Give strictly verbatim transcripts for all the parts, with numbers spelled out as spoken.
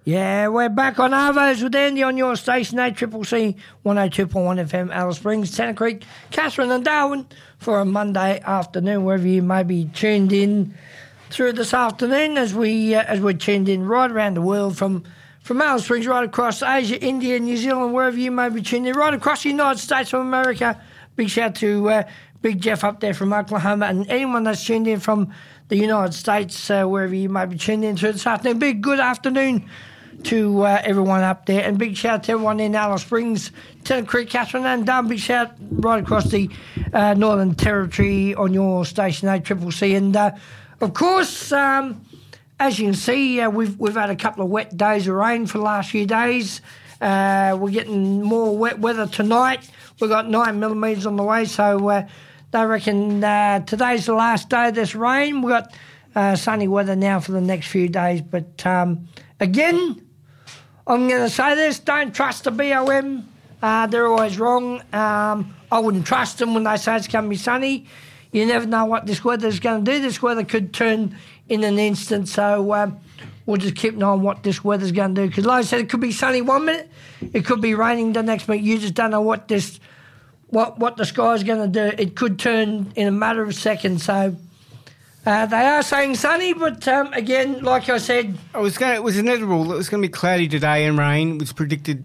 Yeah, we're back on Arvos with Andy on your station, A C C C one oh two point one F M, Alice Springs, Santa Creek, Katherine and Darwin for a Monday afternoon, wherever you may be tuned in through this afternoon as, we, uh, as we're tuned in right around the world from, from Alice Springs, right across Asia, India, New Zealand, wherever you may be tuned in, right across the United States of America. Big shout to uh, Big Jeff up there from Oklahoma and anyone that's tuned in from the United States, uh, wherever you may be tuned in through this afternoon. Big good afternoon to uh, everyone up there, and big shout to everyone in Alice Springs, Tennant Creek, Katherine and Darwin. Big shout right across the uh, Northern Territory on your station, A C C C. And uh, of course, um, as you can see, uh, we've we've had a couple of wet days of rain for the last few days. Uh, we're getting more wet weather tonight. We've got nine millimetres on the way, so uh, they reckon uh, today's the last day of this rain. We've got uh, sunny weather now for the next few days, but um, again, I'm going to say this, don't trust the B O M. Uh, they're always wrong. Um, I wouldn't trust them when they say it's going to be sunny. You never know what this weather's going to do. This weather could turn in an instant, so um, we'll just keep an eye on what this weather's going to do. Because like I said, it could be sunny one minute, it could be raining the next minute. You just don't know what this, what, what the sky's going to do. It could turn in a matter of seconds, so... Uh, they are saying sunny, but um, again, like I said... I was going. It was inevitable. It was going to be cloudy today and rain. It was predicted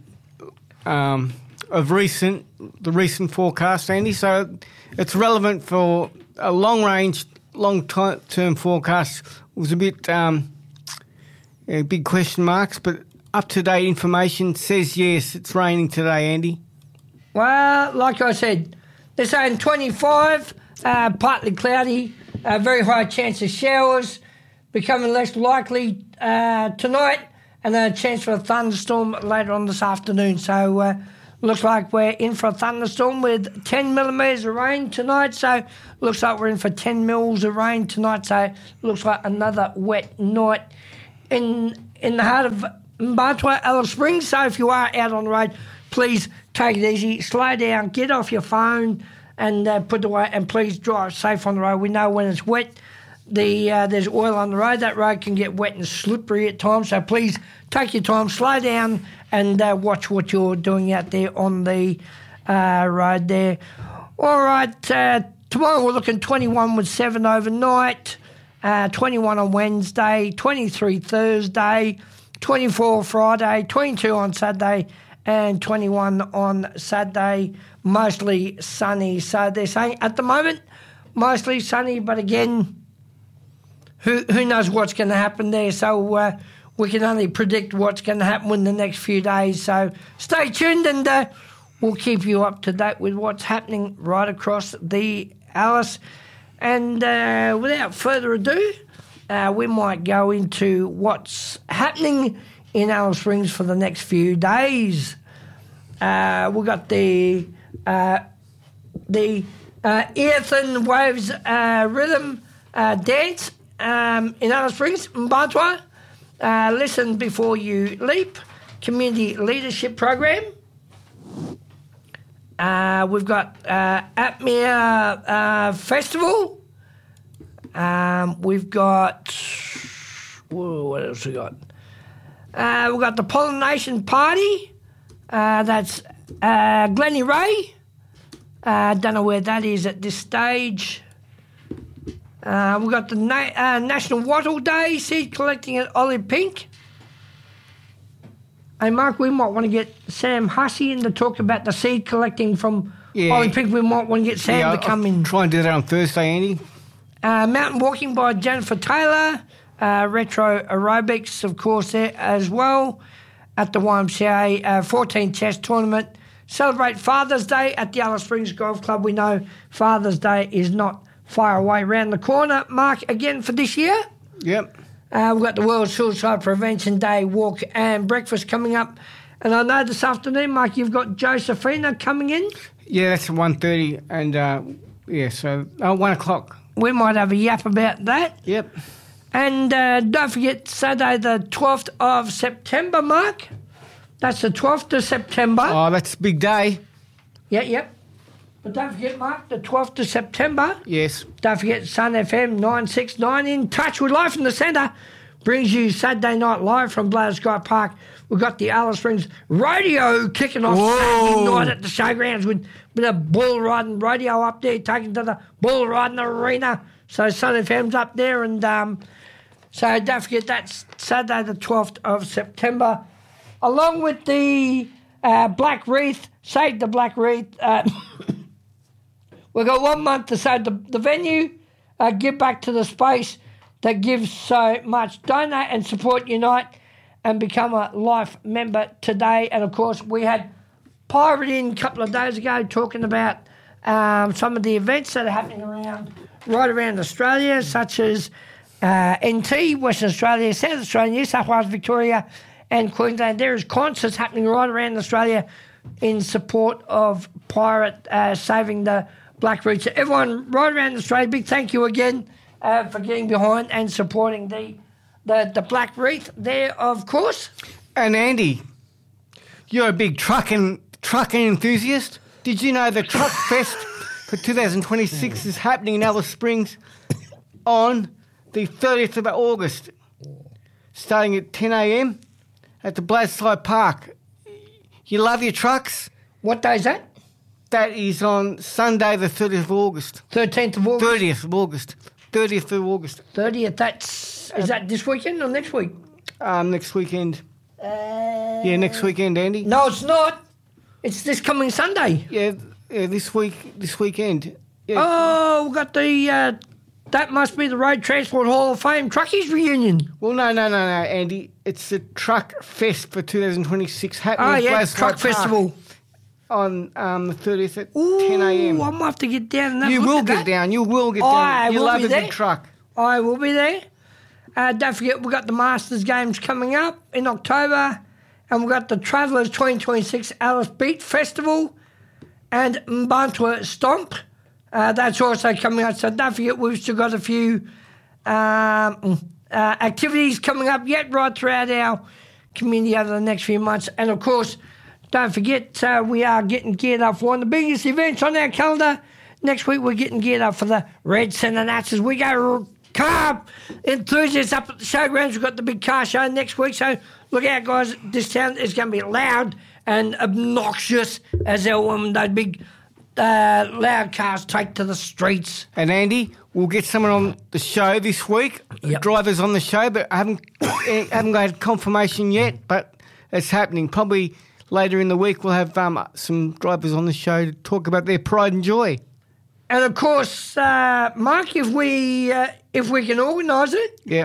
um, of recent, the recent forecast, Andy. So it's relevant for a long-range, long-term forecast. It was a bit um, yeah, big question marks, but up-to-date information says yes, it's raining today, Andy. Well, like I said, they're saying twenty-five, uh, partly cloudy. A very high chance of showers, becoming less likely uh, tonight, and then a chance for a thunderstorm later on this afternoon. So uh, looks like we're in for a thunderstorm with ten millimetres of rain tonight. So looks like we're in for ten mils of rain tonight. So looks like another wet night in in the heart of Mbatwa, Alice Springs. So if you are out on the road, please take it easy, slow down, get off your phone, and uh, put away, and please drive safe on the road. We know when it's wet, the uh, there's oil on the road. That road can get wet and slippery at times, so please take your time, slow down, and uh, watch what you're doing out there on the uh, road there. All right, uh, tomorrow we're looking twenty-one with seven overnight, uh, twenty-one on Wednesday, twenty-three Thursday, twenty-four Friday, twenty-two on Saturday, and twenty-one on Saturday, mostly sunny. So they're saying at the moment, mostly sunny, but again, who who knows what's going to happen there. So uh, we can only predict what's going to happen in the next few days. So stay tuned, and uh, we'll keep you up to date with what's happening right across the Alice. And uh, without further ado, uh, we might go into what's happening in Alice Springs for the next few days. Uh, we've got the uh, the uh, Earth and Waves uh, Rhythm uh, Dance um, in Alice Springs, Mbatwa. Uh, Listen Before You Leap, Community Leadership Program. Uh, we've got uh, Atmere uh, Festival. Um, we've got... Whoa, what else we got? Uh, we've got the Pollination Party. Uh, that's uh, Glenny Ray. I uh, don't know where that is at this stage. Uh, we've got the Na- uh, National Wattle Day, seed collecting at Olive Pink. Hey, Mark, we might want to get Sam Hussey in to talk about the seed collecting from yeah. Olive Pink. We might want to get Sam yeah, to come I'll in. Try and do that on Thursday, Andy. Uh, mountain Walking by Jennifer Taylor. Uh, retro aerobics, of course, there as well at the Y M C A uh, fourteen chess tournament. Celebrate Father's Day at the Alice Springs Golf Club. We know Father's Day is not far away around the corner. Mark, again for this year. Yep. Uh, we've got the World Suicide Prevention Day walk and breakfast coming up. And I know this afternoon, Mark, you've got Josephina coming in. Yeah, that's at one thirty and, uh, yeah, so uh, one o'clock. We might have a yap about that. Yep. And uh, don't forget Saturday the twelfth of September, Mark. That's the twelfth of September. Oh, that's a big day. Yeah, yep. But don't forget, Mark, the twelfth of September. Yes. Don't forget Sun F M nine six nine in touch with Life in the Centre brings you Saturday Night Live from Bladder Sky Park. We've got the Alice Springs Rodeo kicking off Whoa. Saturday night at the showgrounds with, with a bull riding rodeo up there, taken to the bull riding arena. So Sun F M's up there, and um, so don't forget that's Saturday the twelfth of September, along with the uh, Black Wreath, Save the Black Wreath. Uh, we've got one month to save the, the venue, uh, give back to the space that gives so much. Donate and support Unite and become a life member today. And, of course, we had Pirate in a couple of days ago talking about um, some of the events that are happening around right around Australia, such as uh, N T, Western Australia, South Australia, New South Wales, Victoria and Queensland. There is concerts happening right around Australia in support of Pirate uh, saving the Black Wreath. So everyone right around Australia, big thank you again uh, for getting behind and supporting the, the, the Black Wreath there, of course. And Andy, you're a big trucking, trucking enthusiast. Did you know the Truck Fest for two thousand twenty-six is happening in Alice Springs on the thirtieth of August, starting at ten a.m. at the Bladside Park. You love your trucks? What day is that? That is on Sunday the thirtieth of August. thirteenth of August? thirtieth of August. thirtieth of August. thirtieth, that's... Is that this weekend or next week? Um, next weekend. Uh, Yeah, next weekend, Andy. No, it's not. It's this coming Sunday. Yeah, yeah this week, this weekend. Yeah. Oh, we've got the... Uh, that must be the Road Transport Hall of Fame Truckies reunion. Well, no, no, no, no, Andy. It's the Truck Fest for two thousand twenty-six happening Oh, at yeah, Bladside Truck Park Festival. on um, the thirtieth at Ooh, ten a.m. I might have to get down and have You a look will at get that. down. You will get I down. You will love be a there. big truck. I will be there. Uh, don't forget, we've got the Masters Games coming up in October, and we've got the Travellers twenty twenty-six Alice Beat Festival and Mbantua Stomp. Uh, that's also coming up, so don't forget, we've still got a few um, uh, activities coming up yet right throughout our community over the next few months. And, of course, don't forget, uh, we are getting geared up for one of the biggest events on our calendar. Next week, we're getting geared up for the Red Centre Nats as we go car enthusiasts up at the showgrounds. We've got the big car show next week, so look out, guys. This town is going to be loud and obnoxious as our women, those big uh, loud cars take to the streets. And Andy, we'll get someone on the show this week. Yep. Drivers on the show, but I haven't eh, haven't got confirmation yet. But it's happening. Probably later in the week, we'll have um, some drivers on the show to talk about their pride and joy. And of course, uh, Mark, if we uh, if we can organise it, Yeah.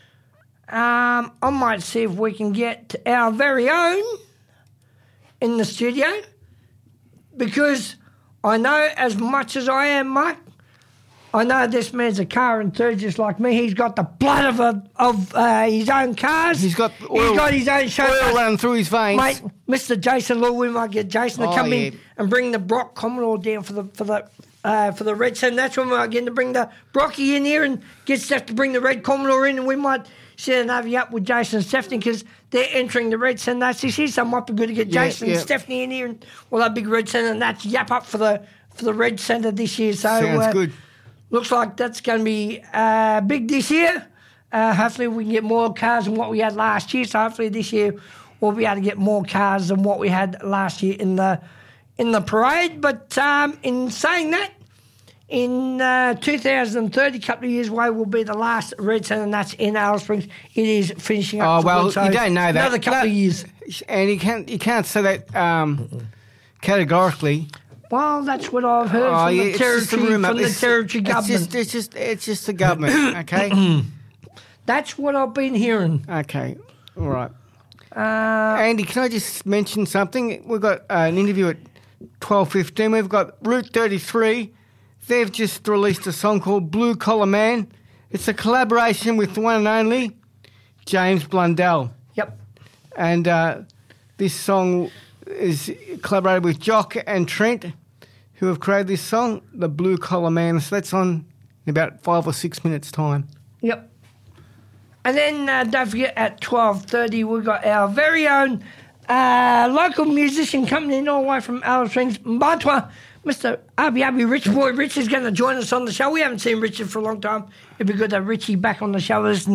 um, I might see if we can get our very own in the studio, because I know as much as I am, Mark, I know this man's a car enthusiast like me. He's got the blood of a, of uh, his own cars. He's got oil, He's got his own show. oil running through his veins. Mate, Mister Jason Law, we might get Jason to Oh, come yeah. in and bring the Brock Commodore down for the for the uh, for the Red Centre. That's when we might get to bring the Brocky in here and get Steph to bring the Red Commodore in, and we might set an Avi up with Jason and Stephanie because they're entering the Red Centre Nats this year, so it might be good to get Yeah, Jason yeah. and Stephanie in here and all that big Red Centre Nats yap up for the for the Red Centre this year. So Sounds uh, good. looks like that's going to be uh, big this year. Uh, hopefully we can get more cars than what we had last year. So hopefully this year we'll be able to get more cars than what we had last year in the in the parade. But um, in saying that, in uh, two thousand thirty, a couple of years away, will be the last Red Centre Nats in Alice Springs. It is finishing up. Oh, for well, good, so you don't know that. Another couple That- of years. And you can't you can't say that um, categorically. Well, that's what I've heard Oh, from yeah, the it's just a territory, rumour. from the It's- territory it's government. Just, it's just it's just the government. Okay. That's what I've been hearing. Okay. All right. Uh, Andy, can I just mention something? We've got uh, an interview at twelve fifteen. We've got Route thirty-three. They've just released a song called Blue Collar Man. It's a collaboration with the one and only James Blundell. yep. And uh, this song is collaborated with Jock and Trent, who have created this song, The Blue Collar Man. So that's on in about five or six minutes' time. Yep. And then uh, don't forget at twelve thirty we've got our very own uh, local musician coming in all the way from Alice Springs, Mbatwa, Mister Abi Abi Rich Boy. Rich is going to join us on the show. We haven't seen Richard for a long time. It'd be good to have Richie back on the show with us and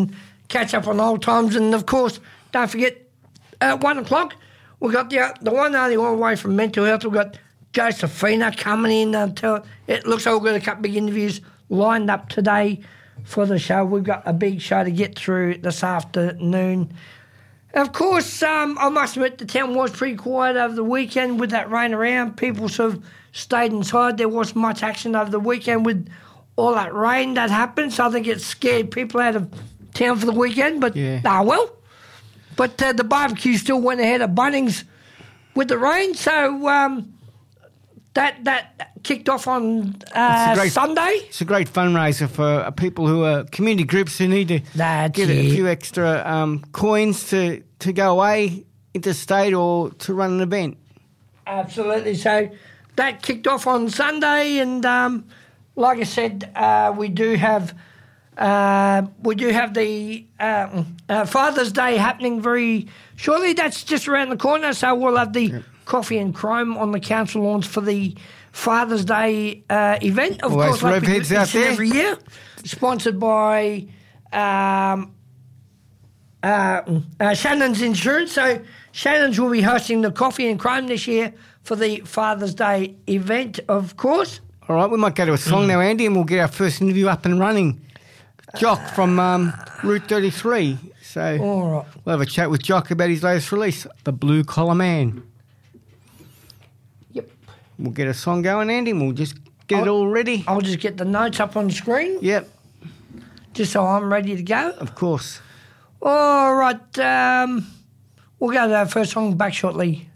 catch up on old times. And, of course, don't forget, at one o'clock, we've got the, the one only one away from mental health. We've got Josephina coming in. Until it looks like we've got a couple of big interviews lined up today for the show. We've got a big show to get through this afternoon. Of course, um, I must admit the town was pretty quiet over the weekend with that rain around. People sort of stayed inside. There wasn't much action over the weekend with all that rain that happened, so I think it scared people out of town for the weekend. But, yeah. ah, well. But uh, the barbecue still went ahead of Bunnings with the rain, so um, that that kicked off on uh, great, Sunday. It's a great fundraiser for people who are community groups who need to That's get it. a few extra um, coins to, to go away interstate or to run an event. Absolutely. So that kicked off on Sunday, and um, like I said, uh, we do have uh, we do have the uh, uh, Father's Day happening very shortly. That's just around the corner, so we'll have the yep. coffee and chrome on the council lawns for the Father's Day uh, event. Of Always course, like we do out there. every year, sponsored by um, uh, uh, Shannon's Insurance. So Shannon's will be hosting the coffee and chrome this year for the Father's Day event, of course. All right, we might go to a song mm. now, Andy, and we'll get our first interview up and running. Jock from um, Route thirty-three. So all right. We'll have a chat with Jock about his latest release, The Blue Collar Man. Yep. We'll get a song going, Andy, and we'll just get I'll, it all ready. I'll just get the notes up on the screen. Yep. Just so I'm ready to go. Of course. All right. Um, we'll go to our first song back shortly.